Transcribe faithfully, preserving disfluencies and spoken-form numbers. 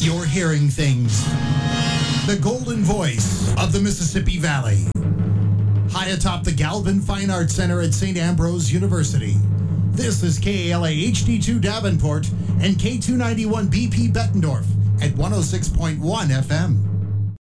You're hearing things. The golden voice of the Mississippi Valley. High atop the Galvin Fine Arts Center at Saint Ambrose University. This is K A L A H D two Davenport and K two ninety-one B P Bettendorf at one oh six point one F M.